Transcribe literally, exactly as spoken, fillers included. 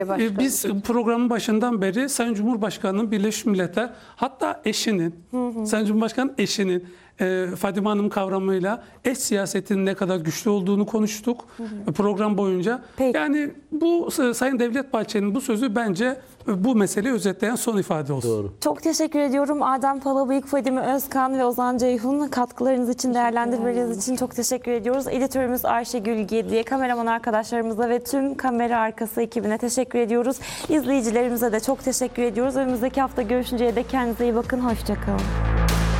Ee, Biz programın başından beri Sayın Cumhurbaşkanı'nın Birleşmiş Milletler, hatta eşinin, hı hı. Sayın Cumhurbaşkanı'nın eşinin e, Fadime Hanım kavramıyla eş siyasetinin ne kadar güçlü olduğunu konuştuk hı hı. program boyunca. Peki. Yani bu Sayın Devlet Bahçeli'nin bu sözü bence bu meseleyi özetleyen son ifade olsun. Doğru. Çok teşekkür ediyorum. Adem Palabıyık, Fadime Özkan ve Ozan Ceyhun, katkılarınız için, değerlendirmeleriniz için çok teşekkür ediyoruz. Editörümüz Ayşegül Gedi'ye, kameraman arkadaşlarımıza ve tüm kamera arkası ekibine teşekkür ediyoruz. İzleyicilerimize de çok teşekkür ediyoruz. Önümüzdeki hafta görüşünceye dek kendinize iyi bakın. Hoşça kalın.